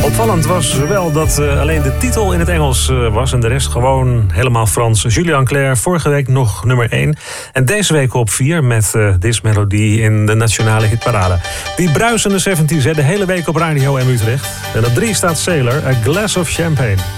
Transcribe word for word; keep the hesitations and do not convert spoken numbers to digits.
Opvallend was wel dat uh, alleen de titel in het Engels uh, was en de rest gewoon helemaal Frans. Julian Clair, vorige week nog nummer één. En deze week op vier met uh, This Melody in de nationale hitparade. Die bruisende zeventig's, de hele week op Radio M Utrecht. En op drie staat Sailor, A Glass of Champagne.